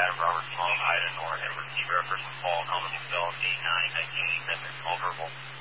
Robert Small, Ida Nor, Edward T. Reference, Paul, Helmut, Bell, 89, 1987, all verbal.